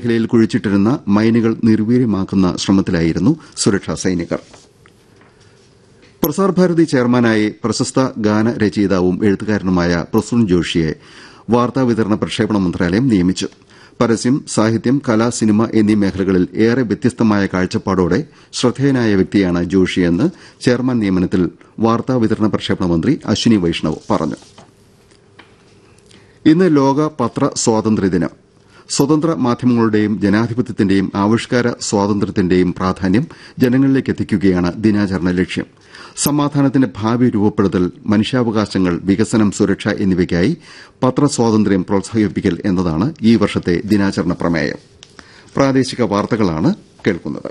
മേഖലയിൽ കുഴിച്ചിട്ടിരുന്ന മൈനുകൾ നിർവീര്യമാക്കുന്ന ശ്രമത്തിലായിരുന്നു സുരക്ഷാ സൈനികർ. പ്രസാർ ഭാരതി ചെയർമാനായി പ്രശസ്ത ഗാന രചയിതാവും എഴുത്തുകാരനുമായ പ്രസൂൺ ജോഷിയെ വാർത്താവിതരണ പ്രക്ഷേപണ മന്ത്രാലയം നിയമിച്ചു. പരസ്യം, സാഹിത്യം, കല, സിനിമ എന്നീ മേഖലകളിൽ ഏറെ വ്യത്യസ്തമായ കാഴ്ചപ്പാടോടെ ശ്രദ്ധേയനായ വ്യക്തിയാണ് ജോഷിയെന്ന് ചെയർമാൻ നിയമനത്തിൽ വാർത്താവിതരണ പ്രക്ഷേപണ മന്ത്രി അശ്വിനി വൈഷ്ണവ് പറഞ്ഞു. ഇന്ന് ലോക പത്ര സ്വാതന്ത്ര്യദിനം. സ്വതന്ത്ര മാധ്യമങ്ങളുടെയും ജനാധിപത്യത്തിന്റെയും ആവിഷ്കാര സ്വാതന്ത്ര്യത്തിന്റെയും പ്രാധാന്യം ജനങ്ങളിലേക്ക് എത്തിക്കുകയാണ് ദിനാചരണ ലക്ഷ്യം. സമാധാനത്തിന്റെ ഭാവി രൂപപ്പെടുത്തൽ, മനുഷ്യാവകാശങ്ങൾ, വികസനം, സുരക്ഷ എന്നിവയ്ക്കായി പത്രസ്വാതന്ത്ര്യം പ്രോത്സാഹിപ്പിക്കൽ എന്നതാണ് ഈ വർഷത്തെ ദിനാചരണ പ്രമേയം. പ്രാദേശിക വാർത്തകളാണ് കേൾക്കുന്നത്.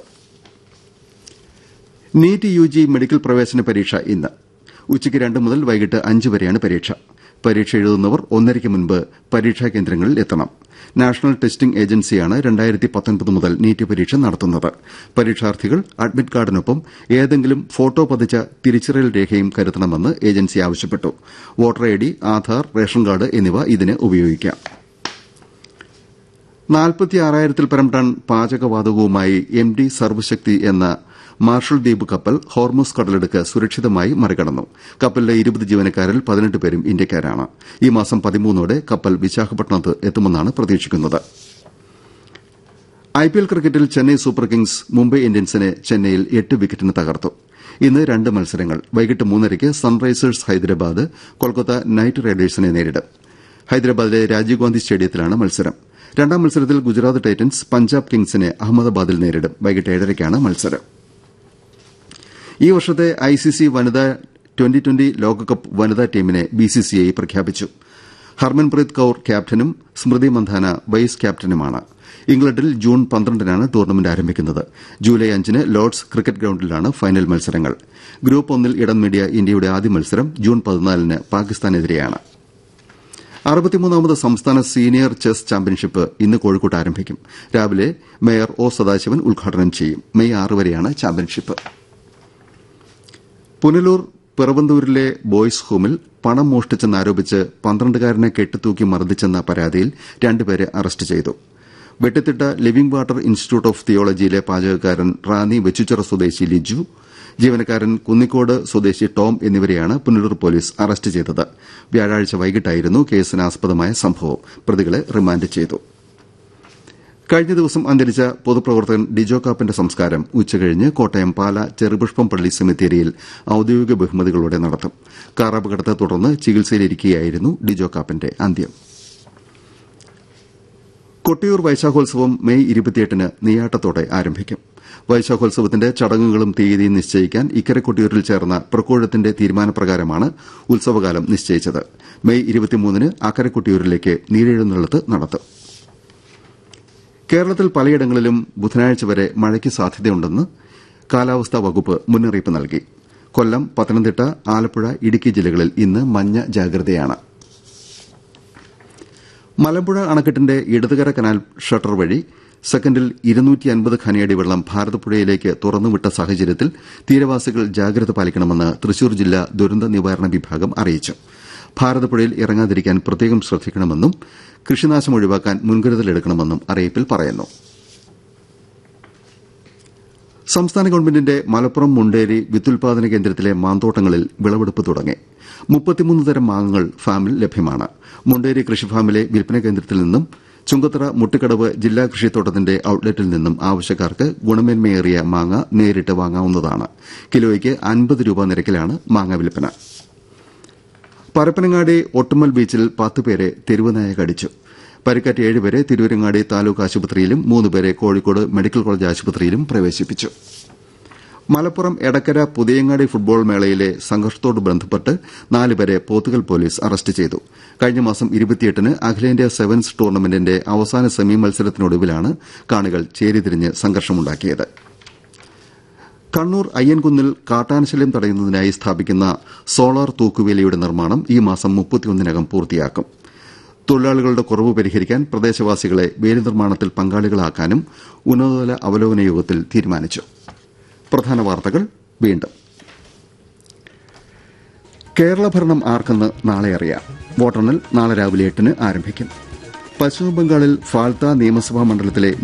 നീറ്റ് യുജി മെഡിക്കൽ പ്രവേശന പരീക്ഷ ഇന്ന് ഉച്ചയ്ക്ക് 2 മുതൽ വൈകിട്ട് 5 വരെയാണ് പരീക്ഷ. പരീക്ഷ എഴുതുന്നവർ 1:30 മുൻപ് പരീക്ഷാ കേന്ദ്രങ്ങളിൽ എത്തണം. നാഷണൽ ടെസ്റ്റിംഗ് ഏജൻസിയാണ് 2019 മുതൽ നീറ്റ് പരീക്ഷ നടത്തുന്നത്. പരീക്ഷാർത്ഥികൾ അഡ്മിറ്റ് കാർഡിനൊപ്പം ഏതെങ്കിലും ഫോട്ടോ പതിച്ച തിരിച്ചറിയൽ രേഖയും കരുതണമെന്ന് ഏജൻസി ആവശ്യപ്പെട്ടു. Voter ID, Aadhaar, ration card എന്നിവ ഇതിന് ഉപയോഗിക്കാം. 46,000-ൽ പരം ടൺ പാചകവാതകവുമായി MT സർവ്വശക്തി എന്ന മാർഷൽ ദ്വീപ് കപ്പൽ ഹോർമുസ് കടലിടുക്ക് സുരക്ഷിതമായി മറികടന്നു. കപ്പലിലെ 20 ജീവനക്കാരിൽ 18 പേരും ഇന്ത്യക്കാരാണ്. ഈ മാസം 13 കപ്പൽ വിശാഖപട്ടണത്ത് എത്തുമെന്നാണ് പ്രതീക്ഷിക്കുന്നത്. IPL ക്രിക്കറ്റിൽ ചെന്നൈ സൂപ്പർ കിങ്സ് മുംബൈ ഇന്ത്യൻസിനെ ചെന്നൈയിൽ 8 വിക്കറ്റിന് തകർത്തു. ഇന്ന് 2 മത്സരങ്ങൾ. വൈകിട്ട് 3:30 സൺറൈസേഴ്സ് ഹൈദരാബാദ് കൊൽക്കത്ത നൈറ്റ് റൈഡേഴ്സിനെ നേരിടും. ഹൈദരാബാദിലെ രാജീവ് ഗാന്ധി സ്റ്റേഡിയത്തിലാണ് മത്സരം. രണ്ടാം മത്സരത്തിൽ ഗുജറാത്ത് ടൈറ്റൻസ് പഞ്ചാബ് കിങ്സിനെ അഹമ്മദാബാദിൽ നേരിടും. വൈകിട്ട് 7:30 മത്സരം. ഈ വർഷത്തെ ICC വനിതാ ട്വന്റി ലോകകപ്പ് വനിതാ ടീമിനെ BCCI പ്രഖ്യാപിച്ചു. ഹർമൻപ്രീത് കൌർ ക്യാപ്റ്റനും സ്മൃതി മന്ധാന വൈസ് ക്യാപ്റ്റനുമാണ്. ഇംഗ്ലണ്ടിൽ ജൂൺ 12-നാണ് ടൂർണമെന്റ് ആരംഭിക്കുന്നത്. ജൂലൈ 5-ന് ലോർഡ്സ് ക്രിക്കറ്റ് ഗ്രൌണ്ടിലാണ് ഫൈനൽ മത്സരങ്ങൾ. ഗ്രൂപ്പ് 1-ൽ ഇടം നേടിയ ഇന്ത്യയുടെ ആദ്യ മത്സരം ജൂൺ 14-ന് പാകിസ്ഥാനെതിരെയാണ്. 63ാമത് സംസ്ഥാന സീനിയർ ചെസ് ചാമ്പ്യൻഷിപ്പ് ഇന്ന് കോഴിക്കോട്ട് ആരംഭിക്കും. രാവിലെ മേയർ O സദാശിവൻ ഉദ്ഘാടനം ചെയ്യും. മെയ് 6 വരെയാണ് ചാമ്പ്യൻഷിപ്പ്. പുനലൂർ പിറവന്തൂരിലെ ബോയ്സ് ഹോമിൽ പണം മോഷ്ടിച്ചെന്നാരോപിച്ച് 12-കാരനെ കെട്ടിത്തൂക്കി മർദ്ദിച്ചെന്ന പരാതിയിൽ 2 പേരെ അറസ്റ്റ് ചെയ്തു. വെട്ടിത്തിട്ട living water institute of തിയോളജിയിലെ പാചകക്കാരൻ Ranni Vechoochira സ്വദേശി ലിജു, ജീവനക്കാരൻ കുന്നിക്കോട് സ്വദേശി ടോം എന്നിവരെയാണ് പുനലൂർ പോലീസ് അറസ്റ്റ് ചെയ്തത്. വ്യാഴാഴ്ച വൈകിട്ടായിരുന്നു കേസിനാസ്പദമായ സംഭവം. പ്രതികളെ റിമാൻഡ് ചെയ്തു. കഴിഞ്ഞ ദിവസം അന്തരിച്ച പൊതുപ്രവർത്തകൻ ഡിജോ കാപ്പന്റെ സംസ്കാരം ഉച്ചകഴിഞ്ഞ് കോട്ടയം പാല ചെറുപുഷ്പം പള്ളി സെമിത്തേരിയിൽ ഔദ്യോഗിക ബഹുമതികളോടെ നടത്തും. കാറപകടത്തെ തുടർന്ന് ചികിത്സയിലിരിക്കെയായിരുന്നു ഡിജോ കാപ്പന്റെ അന്ത്യം. കൊട്ടിയൂർ വൈശാഖോത്സവം മെയ് 28-ന് നെയ്യാട്ടത്തോടെ ആരംഭിക്കും. വൈശാഖോത്സവത്തിന്റെ ചടങ്ങുകളും തീയതിയും നിശ്ചയിക്കാൻ ഇക്കരെ കൊട്ടിയൂരിൽ ചേർന്ന പ്രക്കോഴത്തിന്റെ തീരുമാനപ്രകാരമാണ് ഉത്സവകാലം നിശ്ചയിച്ചത്. മെയ് 23-ന് അക്കരെ കൊട്ടിയൂരിലേക്ക് നീരെഴുന്നള്ളത്ത് നടത്തും. കേരളത്തിൽ പലയിടങ്ങളിലും ബുധനാഴ്ച വരെ മഴയ്ക്ക് സാധ്യതയുണ്ടെന്ന് കാലാവസ്ഥാ വകുപ്പ് മുന്നറിയിപ്പ് നൽകി. കൊല്ലം, പത്തനംതിട്ട, ആലപ്പുഴ, ഇടുക്കി ജില്ലകളിൽ ഇന്ന് മഞ്ഞ ജാഗ്രതയാണ്. മലമ്പുഴ അണക്കെട്ടിന്റെ ഇടതുകര കനാൽ ഷട്ടർ വഴി സെക്കൻഡിൽ 250 ഘനയടി വെള്ളം ഭാരതപ്പുഴയിലേക്ക് തുറന്നുവിട്ട സാഹചര്യത്തിൽ തീരവാസികൾ ജാഗ്രത പാലിക്കണമെന്ന് തൃശൂർ ജില്ലാ ദുരന്ത നിവാരണ വിഭാഗം അറിയിച്ചു. ഭാരതപ്പുഴയിൽ ഇറങ്ങാതിരിക്കാൻ പ്രത്യേകം ശ്രദ്ധിക്കണമെന്നും കൃഷിനാശം ഒഴിവാക്കാൻ മുൻകരുതലെടുക്കണമെന്നും അറിയിപ്പിൽ പറയുന്നു. സംസ്ഥാന ഗവൺമെന്റിന്റെ മലപ്പുറം മുണ്ടേരി വിത്തുൽപാദന കേന്ദ്രത്തിലെ മാന്തോട്ടങ്ങളിൽ വിളവെടുപ്പ് തുടങ്ങി. 33 തരം മാങ്ങകൾ ഫാമിൽ ലഭ്യമാണ്. മുണ്ടേരി കൃഷിഫാമിലെ വിൽപ്പന കേന്ദ്രത്തിൽ നിന്നും ചുങ്കത്തറ മുട്ടിക്കടവ് ജില്ലാ കൃഷിത്തോട്ടത്തിന്റെ ഔട്ട്ലെറ്റിൽ നിന്നും ആവശ്യക്കാർക്ക് ഗുണമേന്മയേറിയ മാങ്ങ നേരിട്ട് വാങ്ങാവുന്നതാണ്. കിലോയ്ക്ക് 50 രൂപ നിരക്കിലാണ് മാങ്ങ വിൽപ്പന. പരപ്പനങ്ങാടി ഒട്ടുമൽ ബീച്ചിൽ 10 പേരെ തെരുവുനായ കടിച്ചു. പരിക്കേറ്റ 7 പേരെ തിരൂരങ്ങാടി താലൂക്ക് ആശുപത്രിയിലും 3 പേരെ കോഴിക്കോട് മെഡിക്കൽ കോളേജ് ആശുപത്രിയിലും പ്രവേശിപ്പിച്ചു. മലപ്പുറം എടക്കര പുതിയങ്ങാടി ഫുട്ബോൾ മേളയിലെ സംഘർഷത്തോട് ബന്ധപ്പെട്ട് 4 പേരെ പോത്തുകൽ പോലീസ് അറസ്റ്റ് ചെയ്തു. കഴിഞ്ഞ മാസം 28-ന് അഖിലേന്ത്യാ സെവൻസ് ടൂർണമെന്റിന്റെ അവസാന സെമി മത്സരത്തിനൊടുവിലാണ് കാണികൾ ചേരിതിരിഞ്ഞ് സംഘർഷമുണ്ടാക്കിയത്. കണ്ണൂർ അയ്യൻകുന്നിൽ കാട്ടാനശല്യം തടയുന്നതിനായി സ്ഥാപിക്കുന്ന സോളാർ തൂക്കുവേലിയുടെ നിർമ്മാണം ഈ മാസം 31-നകം പൂർത്തിയാക്കും. തൊഴിലാളികളുടെ കുറവ് പരിഹരിക്കാൻ പ്രദേശവാസികളെ വേലി നിർമ്മാണത്തിൽ പങ്കാളികളാക്കാനും ഉന്നതതല അവലോകന യോഗത്തിൽ തീരുമാനിച്ചു. പ്രധാന വാർത്തകൾ വീണ്ടും. കേരള ഭരണം ആർക്കെന്ന് നാളെ അറിയാം. വോട്ടെണ്ണൽ നാളെ രാവിലെ 8-ന് ആരംഭിക്കും. പശ്ചിമബംഗാളിൽ ഫാൽത്ത നിയമസഭാ മണ്ഡലത്തിലെ